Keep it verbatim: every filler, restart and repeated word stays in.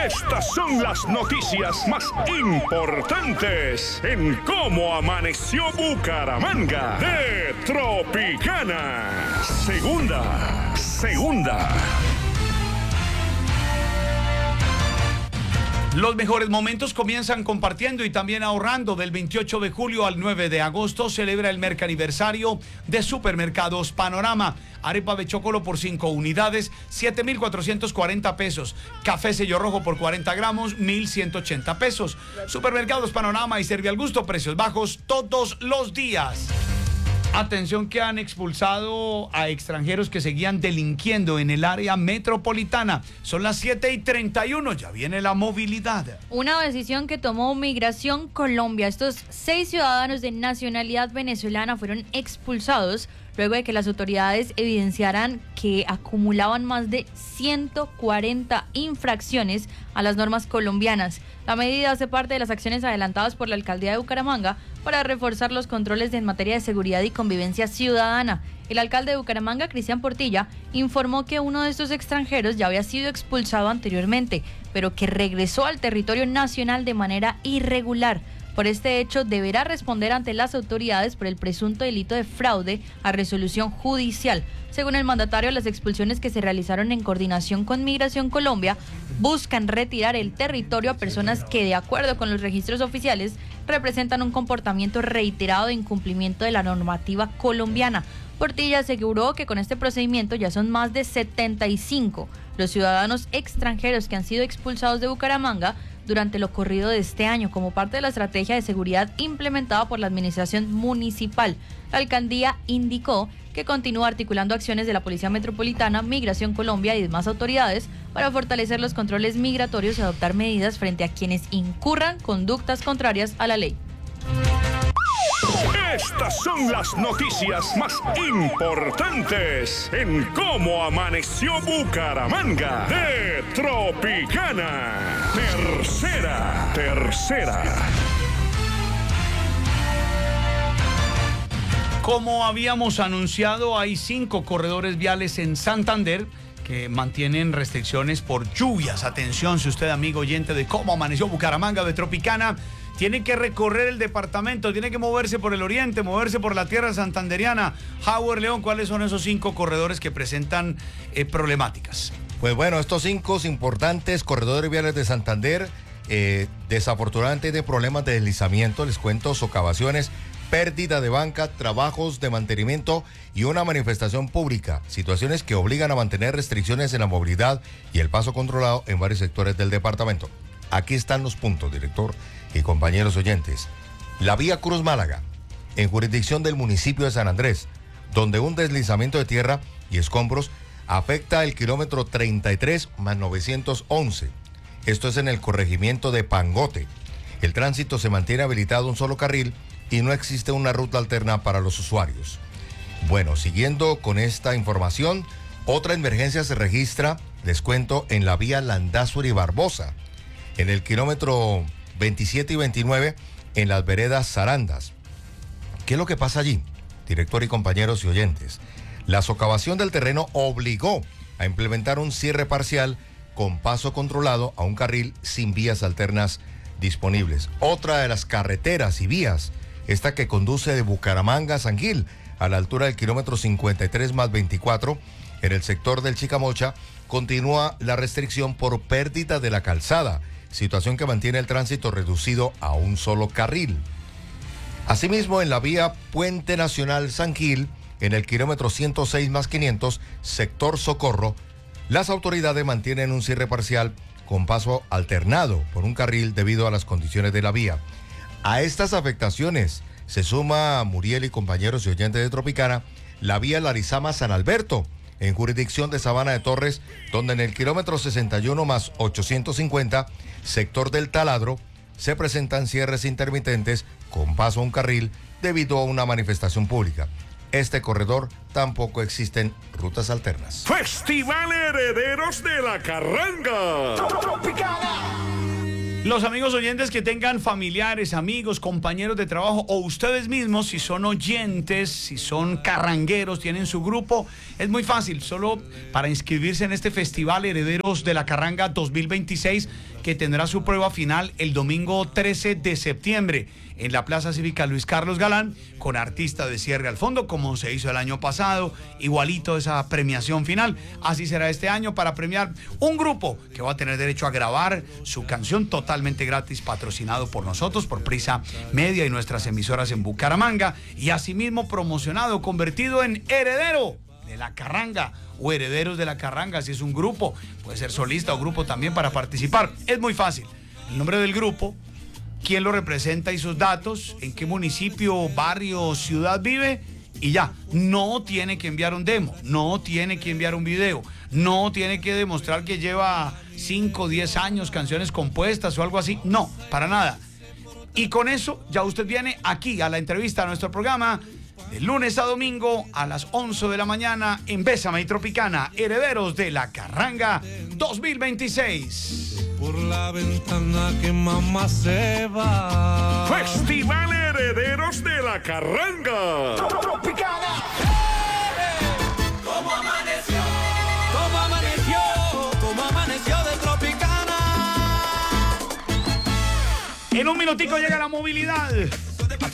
Estas son las noticias más importantes en Cómo Amaneció Bucaramanga de Tropicana. Segunda, segunda. Los mejores momentos comienzan compartiendo y también ahorrando. Del veintiocho de julio al nueve de agosto celebra el mercaniversario de Supermercados Panorama. Arepa de chocolo por cinco unidades, siete mil cuatrocientos cuarenta pesos. Café Sello Rojo por cuarenta gramos, mil ciento ochenta pesos. Supermercados Panorama y Servi al Gusto, precios bajos todos los días. Atención que han expulsado a extranjeros que seguían delinquiendo en el área metropolitana. Son las siete y treinta y uno, ya viene la movilidad. Una decisión que tomó Migración Colombia. Estos seis ciudadanos de nacionalidad venezolana fueron expulsados luego de que las autoridades evidenciaran que acumulaban más de ciento cuarenta infracciones a las normas colombianas. La medida hace parte de las acciones adelantadas por la alcaldía de Bucaramanga para reforzar los controles en materia de seguridad y convivencia ciudadana. El alcalde de Bucaramanga, Cristian Portilla, informó que uno de estos extranjeros ya había sido expulsado anteriormente, pero que regresó al territorio nacional de manera irregular. Por este hecho, deberá responder ante las autoridades por el presunto delito de fraude a resolución judicial. Según el mandatario, las expulsiones que se realizaron en coordinación con Migración Colombia buscan retirar el territorio a personas que, de acuerdo con los registros oficiales, representan un comportamiento reiterado de incumplimiento de la normativa colombiana. Portilla aseguró que con este procedimiento ya son más de setenta y cinco los ciudadanos extranjeros que han sido expulsados de Bucaramanga durante lo corrido de este año como parte de la estrategia de seguridad implementada por la administración municipal. La alcaldía indicó que continúa articulando acciones de la Policía Metropolitana, Migración Colombia y demás autoridades para fortalecer los controles migratorios y adoptar medidas frente a quienes incurran conductas contrarias a la ley. Estas son las noticias más importantes en Cómo Amaneció Bucaramanga de Tropicana. Tercera, tercera. Como habíamos anunciado, hay cinco corredores viales en Santander que mantienen restricciones por lluvias. Atención, si usted, amigo oyente de Cómo Amaneció Bucaramanga de Tropicana, tiene que recorrer el departamento, tiene que moverse por el oriente, moverse por la tierra santanderiana. Howard León, ¿cuáles son esos cinco corredores que presentan eh, problemáticas? Pues bueno, estos cinco importantes corredores viales de Santander, eh, desafortunadamente de problemas de deslizamiento, les cuento, socavaciones, pérdida de banca, trabajos de mantenimiento y una manifestación pública, situaciones que obligan a mantener restricciones en la movilidad y el paso controlado en varios sectores del departamento. Aquí están los puntos, director y compañeros oyentes. La vía Cruz Málaga, en jurisdicción del municipio de San Andrés, donde un deslizamiento de tierra y escombros afecta el kilómetro treinta y tres más novecientos once. Esto es en el corregimiento de Pangote. El tránsito se mantiene habilitado un solo carril y no existe una ruta alterna para los usuarios. Bueno, siguiendo con esta información, otra emergencia se registra, les cuento, en la vía Landázuri Barbosa, en el kilómetro veintisiete y veintinueve, en las veredas Zarandas. ¿Qué es lo que pasa allí, director y compañeros y oyentes? La socavación del terreno obligó a implementar un cierre parcial con paso controlado a un carril sin vías alternas disponibles. Otra de las carreteras y vías, esta que conduce de Bucaramanga a San Gil, a la altura del kilómetro cincuenta y tres más veinticuatro, en el sector del Chicamocha, continúa la restricción por pérdida de la calzada, situación que mantiene el tránsito reducido a un solo carril. Asimismo, en la vía Puente Nacional San Gil, en el kilómetro ciento seis más quinientos, sector Socorro, las autoridades mantienen un cierre parcial con paso alternado por un carril debido a las condiciones de la vía. A estas afectaciones se suma, Muriel y compañeros y oyentes de Tropicana, la vía Larizama San Alberto, en jurisdicción de Sabana de Torres, donde en el kilómetro sesenta y uno más ochocientos cincuenta, sector del Taladro, se presentan cierres intermitentes con paso a un carril debido a una manifestación pública. Este corredor tampoco existen rutas alternas. Festival Herederos de la Carranga. Tropicana. Los amigos oyentes que tengan familiares, amigos, compañeros de trabajo o ustedes mismos, si son oyentes, si son carrangueros, tienen su grupo, es muy fácil, solo para inscribirse en este festival Herederos de la Carranga dos mil veintiséis, que tendrá su prueba final el domingo trece de septiembre en la Plaza Cívica Luis Carlos Galán, con artista de cierre al fondo, como se hizo el año pasado, igualito esa premiación final. Así será este año para premiar un grupo que va a tener derecho a grabar su canción totalmente gratis, patrocinado por nosotros, por Prisa Media y nuestras emisoras en Bucaramanga, y asimismo promocionado, convertido en heredero de la Carranga o Herederos de la Carranga. Si es un grupo, puede ser solista o grupo también para participar. Es muy fácil. El nombre del grupo, quién lo representa y sus datos, en qué municipio, barrio, ciudad vive, y ya. No tiene que enviar un demo, no tiene que enviar un video, no tiene que demostrar que lleva cinco o diez años, canciones compuestas o algo así. No, para nada. Y con eso ya usted viene aquí a la entrevista a nuestro programa de lunes a domingo a las once de la mañana en Bésame y Tropicana, Herederos de la Carranga dos mil veintiséis. Por la ventana que mamá se va. Festival Herederos de la Carranga. Tropicana. ¿Cómo amaneció? ¿Cómo amaneció? ¿Cómo amaneció de Tropicana? En un minutico llega la movilidad.